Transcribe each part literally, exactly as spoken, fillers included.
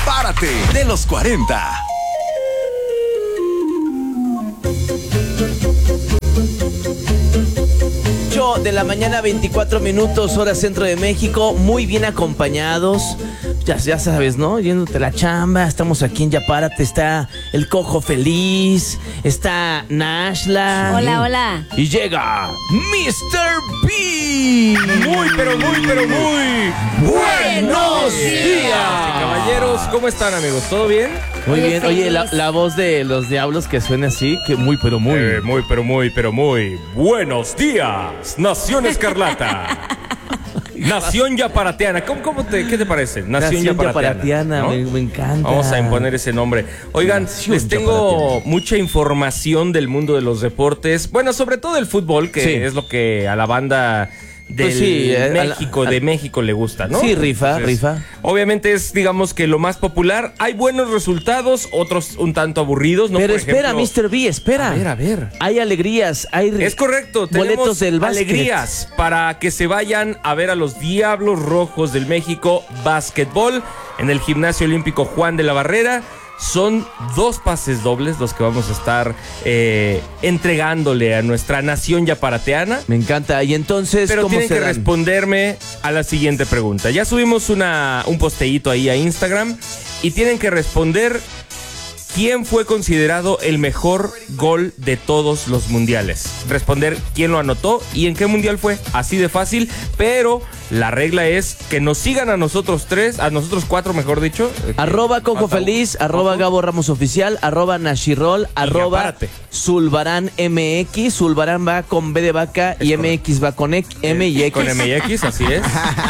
Párate de los cuarenta. ocho de la mañana, veinticuatro minutos, hora centro de México, muy bien acompañados. Ya, ya sabes, ¿no? Yéndote la chamba, estamos aquí en Ya Párate, está el Cojo Feliz, está Nashla. Hola, hola. Y llega mister B. Muy, pero muy, pero muy buenos días. Caballeros, ¿cómo están, amigos? ¿Todo bien? Muy Oye, bien, oye, feliz. la, la voz de los diablos que suena así, que muy, pero muy. Eh, muy, pero muy, pero muy buenos días, Nación Escarlata. Nación Yaparateana. ¿Cómo, cómo te, ¿Qué te parece? Nación, Nación Yaparateana. Yaparateana, ¿no? me, me encanta. Vamos a imponer ese nombre. Oigan, Nación les tengo Yaparateana. mucha información del mundo de los deportes. Bueno, sobre todo el fútbol, que Sí. es lo que a la banda del Pues sí, eh, México, a la- de México le gusta, ¿no? Sí, rifa, rifa. Obviamente es, digamos, que lo más popular. Hay buenos resultados, otros un tanto aburridos, ¿no? Pero Por espera, ejemplo- mister B, espera. A ver, a ver. Hay alegrías, hay ri- Es correcto, tenemos boletos del básquet. alegrías para que se vayan a ver a los Diablos Rojos del México básquetbol en el Gimnasio Olímpico Juan de la Barrera. Son dos pases dobles los que vamos a estar eh, entregándole a nuestra nación yaparateana. Me encanta. Y entonces, Pero ¿cómo tienen se que dan? responderme a la siguiente pregunta. Ya subimos una, un posteíto ahí a Instagram y tienen que responder quién fue considerado el mejor gol de todos los mundiales. Responder quién lo anotó y en qué mundial fue. Así de fácil, pero la regla es que nos sigan a nosotros tres, a nosotros cuatro, mejor dicho. Arroba Coco Falta- Feliz, arroba Gabo Ramos Oficial, arroba Nashirol, arroba párate. Zulbarán M X. Zulbarán va con B de vaca y M X va con X, M y X. Con M y X, así es.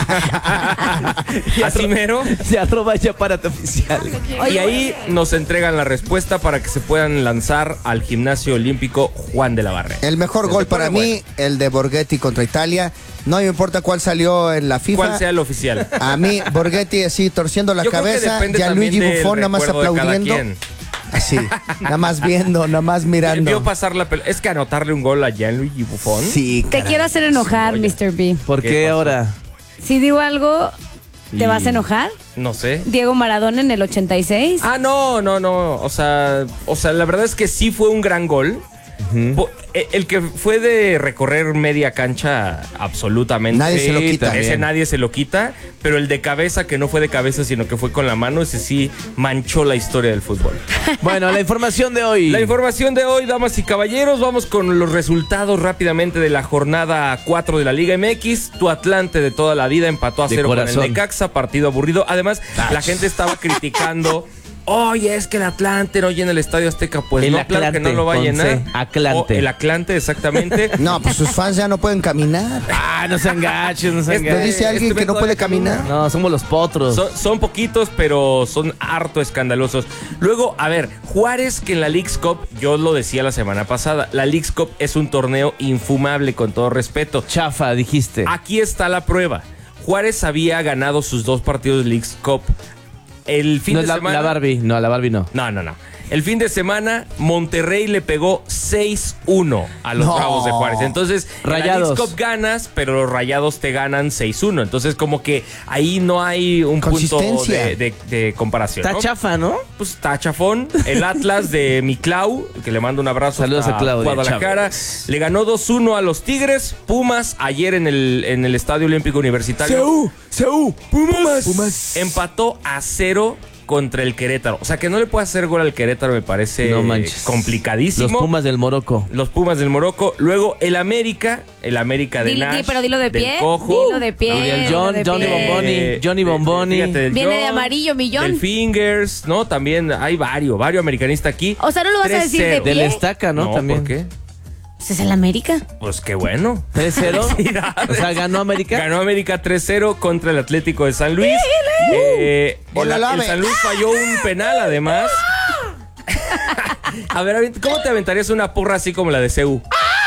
Así mero. Sí, arroba Ya Párate Oficial. Y ahí nos entregan la respuesta para que se puedan lanzar al Gimnasio Olímpico Juan de la Barrera. El mejor Se gol pone para mí, bueno. el de Borghetti contra Italia. No me importa cuál salió en la FIFA. ¿Cuál sea el oficial? A mí, Borghetti así torciendo la Yo creo que cabeza, depende Gianluigi también del Buffon nada más recuerdo de cada aplaudiendo. quien. Así, nada más viendo, nada más Vio mirando. pasar la pelota. Es que anotarle un gol a Gianluigi Buffon. Sí, Te caray. quiero hacer enojar, mister B. ¿Por ¿Qué qué, pasó? ahora? Si digo algo, ¿te Y- vas a enojar? No sé. Diego Maradona en el ochenta y seis. Ah, no, no, no. O sea, o sea, la verdad es que sí fue un gran gol. Po- eh, El que fue de recorrer media cancha, absolutamente. Nadie se lo Sí, quita. Ese También. nadie se lo quita. Pero el de cabeza, que no fue de cabeza, sino que fue con la mano, ese sí manchó la historia del fútbol. Bueno, la información de hoy. La información de hoy, damas y caballeros, vamos con los resultados rápidamente de la jornada cuatro de la Liga M X. Tu Atlante de toda la vida empató a De cero con corazón. el Necaxa, partido aburrido. Además, la gente estaba criticando. Oye, es que el Atlante no llena el Estadio Azteca. Pues El no, claro que no Atlante, lo va a con llenar. C, Atlante. O el Atlante, exactamente. No, pues sus fans ya no pueden caminar. Ah, no se engachen, no se Este- Lo engachen. dice alguien este que no método puede de camino. caminar. No, somos los potros. Son, son poquitos, pero son harto escandalosos. Luego, a ver, Juárez, que en la Leagues Cup, yo lo decía la semana pasada, la Leagues Cup es un torneo infumable, con todo respeto. Chafa, dijiste. Aquí está la prueba. Juárez había ganado sus dos partidos de Leagues Cup. El fin no de es la, semana. la Barbie, no, la Barbie no. No, no, no. El fin de semana, Monterrey le pegó seis uno a los No. Bravos de Juárez. Entonces, en la Rayados. Leagues Cup ganas, pero los Rayados te ganan seis uno. Entonces, como que ahí no hay un punto Consistencia. de, de- de comparación. Está ¿no? chafa, ¿no? Pues está chafón. El Atlas de mi Clau, que le mando un abrazo Saludos a Claudia Guadalajara, Chávez. le ganó dos uno a los Tigres. Pumas, ayer en el, en el Estadio Olímpico Universitario, ¡Seú! ¡Pumas! empató a cero contra el Querétaro. O sea, que no le puede hacer gol al Querétaro me parece No manches. complicadísimo. Los Pumas del Morocco. Los Pumas del Morocco. Luego el América, el América de Dilo, Nash, di- pero dilo de del pie. Cojo. Dilo de pie. Y el dilo John- de Johnny pie. Bomboni. Eh, Johnny de- de- Bomboni. fíjate, del Viene de John, amarillo, mi John. Del Fingers, ¿no? También hay varios, varios americanistas aquí. O sea, ¿no lo vas a decir de tres cero. pie? Del Estaca, ¿no? No, También. ¿por qué? Pues es el América. Pues qué bueno. ¿tres cero? Felicidades. O sea, ganó América. Ganó América tres cero contra el Atlético de San Luis. Eh, el, El el Alave. San Luis falló un penal, además. A ver, avent- ¿cómo te aventarías una porra así como la de C U?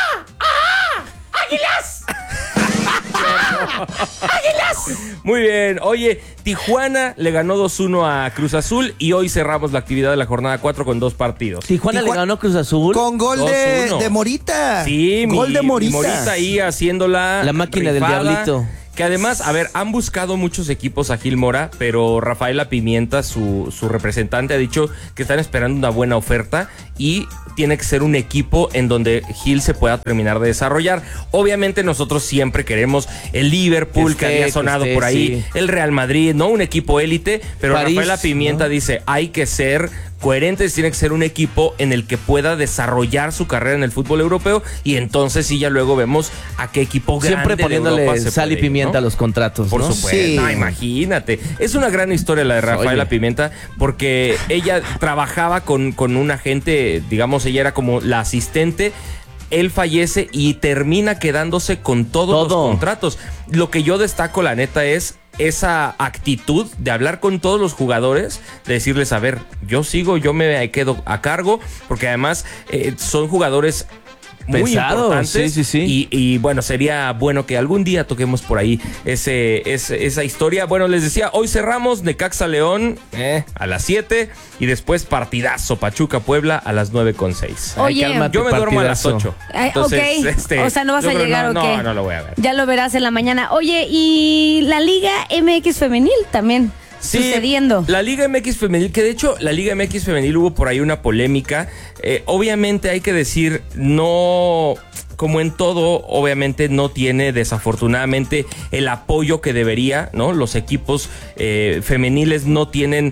Muy bien. Oye, Tijuana le ganó dos uno a Cruz Azul y hoy cerramos la actividad de la jornada cuatro con dos partidos. Tijuana le Tijuana- ganó Cruz Azul. Con gol de, dos uno. de Morita. Sí, gol mi, de mi Morita. Morita ahí haciéndola. La máquina del rifada. diablito. Que además, a ver, han buscado muchos equipos a Gil Mora, pero Rafaela Pimienta, su, su representante, ha dicho que están esperando una buena oferta y tiene que ser un equipo en donde Gil se pueda terminar de desarrollar. Obviamente nosotros siempre queremos el Liverpool, que, que había esté, sonado que esté, por ahí, sí. el Real Madrid, ¿no? Un equipo élite, pero París, Rafaela Pimienta ¿no? dice, hay que ser coherentes, tiene que ser un equipo en el que pueda desarrollar su carrera en el fútbol europeo y entonces sí ya luego vemos a qué equipo grande Siempre de poniéndole Europa se sal y puede ir, pimienta ¿no? a los contratos, Por ¿no? supuesto, Sí. no, imagínate. Es una gran historia la de Rafaela Oye. Pimienta porque ella trabajaba con, con un agente, digamos, ella era como la asistente. Él fallece y termina quedándose con todos Todo. los contratos. Lo que yo destaco, la neta, es esa actitud de hablar con todos los jugadores, de decirles, a ver, yo sigo, yo me quedo a cargo, porque además eh, son jugadores muy Pesados, importantes. sí, sí, sí. Y, y bueno, sería bueno que algún día toquemos por ahí ese, ese, esa historia. Bueno, les decía, hoy cerramos Necaxa León eh, a las siete y después partidazo Pachuca Puebla a las nueve con seis. Oye, cálmate, Yo me duermo a las partidazo. ocho. Ay, Entonces, ok. este, O sea, ¿no vas yo a creo llegar no, o qué? No, no lo voy a ver. Ya lo verás en la mañana. Oye, y la Liga M X Femenil también Sí, sucediendo. La Liga M X Femenil, que de hecho la Liga M X Femenil hubo por ahí una polémica. Eh, obviamente hay que decir, no... Como en todo, obviamente no tiene desafortunadamente el apoyo que debería, ¿no? Los equipos eh, femeniles no tienen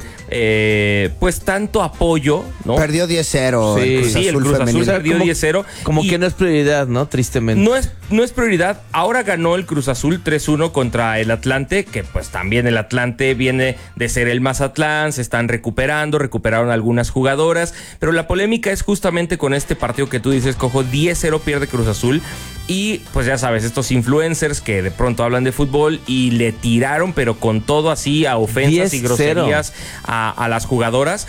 eh, pues tanto apoyo, ¿no? Perdió diez cero Sí. el Cruz Sí, el Azul Cruz Azul femenil. perdió Como- diez cero. Como y que no es prioridad, ¿no? Tristemente. no es, no es prioridad. Ahora ganó el Cruz Azul tres uno contra el Atlante, que pues también el Atlante viene de ser el Mazatlán, se están recuperando, recuperaron algunas jugadoras, pero la polémica es justamente con este partido que tú dices, Cojo, diez cero pierde Cruz Azul. Y pues ya sabes, estos influencers que de pronto hablan de fútbol y le tiraron, pero con todo así, a ofensas y diez cero. groserías a, a las jugadoras.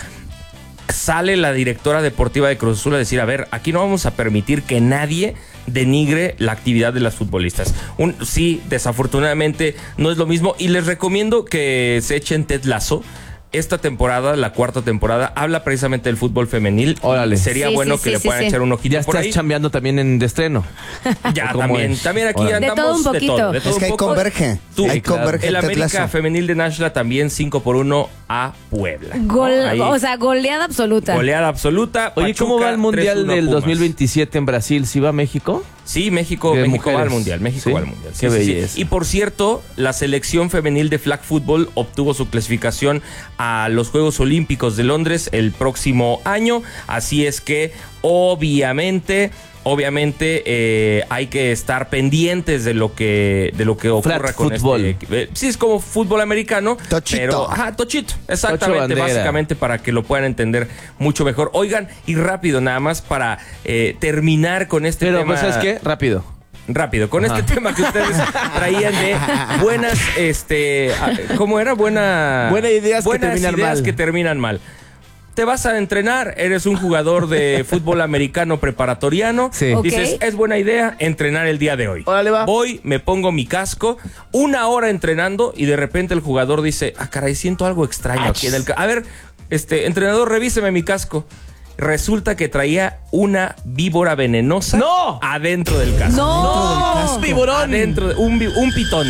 Sale la directora deportiva de Cruz Azul a decir, a ver, aquí no vamos a permitir que nadie denigre la actividad de las futbolistas. Un, sí, desafortunadamente no es lo mismo y les recomiendo que se echen Ted Lasso. Esta temporada, la cuarta temporada, habla precisamente del fútbol femenil. Órale. Sería Sí, bueno sí, que sí, le sí, puedan sí. echar un ojito Ya por estás ahí. chambeando también en de estreno. Ya, ¿Cómo también. es? También aquí Órale. De andamos todo un de poquito. todo. De todo Es que un ahí poco. converge. Tú, Ahí claro. converge El Ted América Lasso. Femenil de Nashla también cinco por uno a Puebla. Gol, Ahí, o sea, goleada absoluta. goleada absoluta. Oye, ¿cómo Pachuca, va el Mundial tres uno del Pumas. dos mil veintisiete en Brasil? ¿Sí va a México? Sí, México, De México va mujeres. al Mundial. México Sí. va al Mundial. Sí, Qué sí, sí. belleza. Y por cierto, la selección femenil de flag football obtuvo su clasificación a los Juegos Olímpicos de Londres el próximo año. Así es que, obviamente... Obviamente eh, hay que estar pendientes de lo que de lo que ocurra Flag con football. este. Eh, sí, es como fútbol americano. Tochito. Pero, ajá, tochito. Tocho Exactamente, bandera. básicamente para que lo puedan entender mucho mejor. Oigan, y rápido nada más para eh, terminar con este Pero, tema. pues, ¿sabes qué? Rápido. Rápido, con Ajá. este tema que ustedes traían de buenas, este, ¿cómo era? Buena, Buenas ideas que buenas terminan ideas mal. que terminan mal. Te vas a entrenar, eres un jugador de fútbol americano preparatoriano. Sí. Ok. Dices, es buena idea entrenar el día de hoy. Órale, va. Voy, me pongo mi casco, una hora entrenando y de repente el jugador dice, ah, caray, siento algo extraño aquí en el... ca- A ver, este, entrenador, revíseme mi casco. Resulta que traía una víbora venenosa ¡No! adentro del casco. ¡No! ¡Tiburón! Adentro de un, vi- un pitón.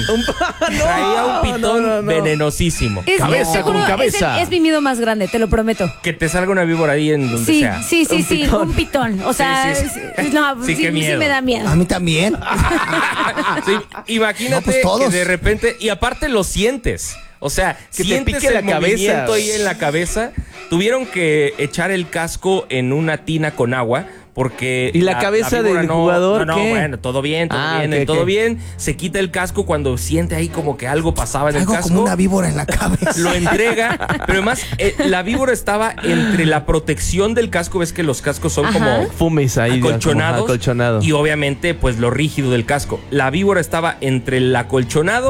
Traía un pitón no, no, no. venenosísimo. Es, Cabeza es seguro, con cabeza. Es, es mi miedo más grande, te lo prometo. Que te salga una víbora ahí en donde Sí, sea. sí, sí, Un sí, pitón. un pitón. O sea, Sí, sí, sí. es- no, Sí, sí, qué sí miedo. me da miedo. A mí también. Sí, imagínate No, pues todos. que de repente, y aparte lo sientes. O sea, Que te sientes pique el la cabeza. movimiento ahí en la cabeza. Tuvieron que echar el casco en una tina con agua. Porque ¿Y la cabeza víbora del no- jugador No, no, qué? bueno, todo bien, todo Ah, bien, ok, todo ok. bien. Se quita el casco cuando siente ahí como que algo pasaba en el Algo casco. como una víbora en la cabeza. Lo entrega, pero además eh, la víbora estaba entre la protección del casco. Ves que los cascos son Ajá. como Fumes ahí. acolchonados como acolchonado. y obviamente pues lo rígido del casco. La víbora estaba entre el acolchonado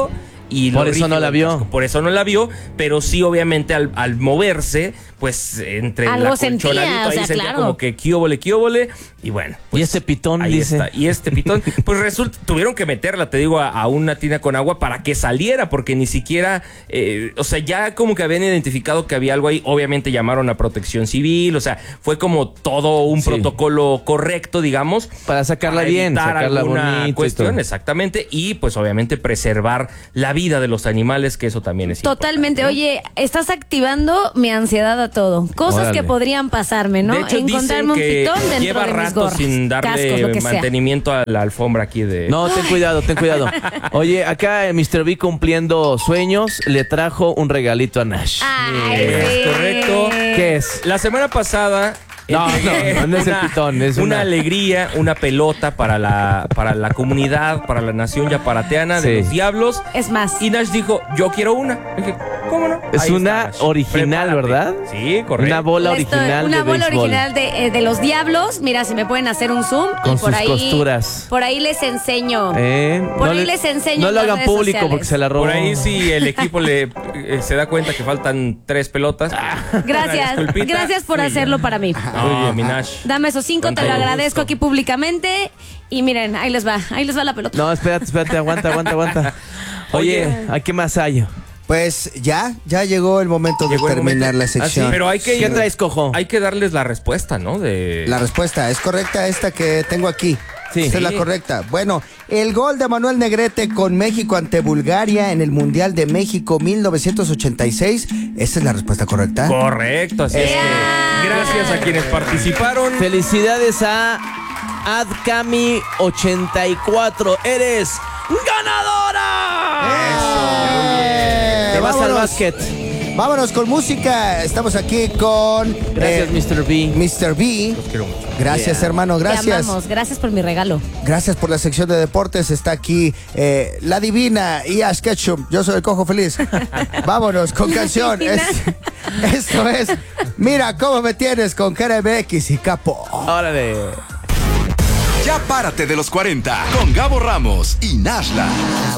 y Por lo eso no rígido la del vio. casco. Por eso no la vio, pero sí, obviamente, al, al moverse, pues entre Algo la sentía, colchonadito o ahí sea, sentía claro. como que quióbole, quióbole, y bueno. pues, Y este pitón, ahí dice. está. Y este pitón, pues resulta, tuvieron que meterla, te digo, a, a una tina con agua para que saliera, porque ni siquiera, eh, o sea, ya como que habían identificado que había algo ahí, obviamente llamaron a Protección Civil, o sea, fue como todo un Sí. protocolo correcto, digamos. Para sacarla para bien, evitar sacarla alguna bonito y cuestión, todo. exactamente, y pues obviamente preservar la vida de los animales, que eso también es Totalmente. importante, ¿no? Oye, estás activando mi ansiedad a todo. Cosas Órale. que podrían pasarme, ¿no? De hecho, Encontrarme un dicen que pitón dentro lleva de mis rato gorras, sin darle cascos, lo que sea. mantenimiento a la alfombra aquí de... No, ten cuidado, ten cuidado. Oye, acá mister B cumpliendo sueños le trajo un regalito a Nash. Ay, Es sí. correcto. ¿Qué es? La semana pasada... No, entregué no, no es el pitón, es una una- alegría, una pelota para la, para la comunidad, para la nación yaparateana de Sí. los Diablos. Es más, Y Nash dijo, yo quiero una. Dije, ¿cómo no? Es Ahí una está, Nash. original, Prepárate. ¿verdad? Sí, correcto. Una bola esto- original una de bola béisbol. original de, eh, de los Diablos. Mira, si me pueden hacer un zoom. Con y por sus ahí, costuras. Por ahí les enseño. ¿Eh? Por No ahí le- les enseño No en lo las hagan redes público sociales. porque se la robó. Por ahí si el equipo le eh, se da cuenta que faltan tres pelotas. Gracias, Una disculpita. gracias por Muy hacerlo bien. para mí. No, mi Nash. Dame esos cinco, Con te lo todo agradezco gusto. aquí públicamente. Y miren, ahí les va, ahí les va la pelota. No, espérate, espérate, aguanta, aguanta, aguanta. Oye, Oye. ¿a qué más hay? Pues ya, ya llegó el momento de Llegó el terminar momento. la Ah, sí. sección. Pero hay que ¿Qué traes, cojo? Hay que darles la respuesta, ¿no? De La respuesta es correcta, esta que tengo aquí. Sí. Esta es la Sí. correcta. Bueno, el gol de Manuel Negrete con México ante Bulgaria en el Mundial de México mil novecientos ochenta y seis. Esa es la respuesta correcta. Correcto, así es ¡Ea! que gracias a quienes participaron. Felicidades a Adcami ochenta y cuatro. Eres ganadora. ¡Eh! Te vas al Vámonos. básquet. Vámonos con música. Estamos aquí con Gracias, eh, mister B. mister B. Los quiero mucho. Gracias, Yeah. hermano, Te gracias. amamos, gracias por mi regalo. Gracias por la sección de deportes. Está aquí eh, la divina y Ash Ketchum. Yo soy el cojo feliz. Vámonos con canción. Divina. Es- esto es Mira cómo me tienes con K R X y Capo. Órale. Ya párate de los cuarenta con Gabo Ramos y Nashla.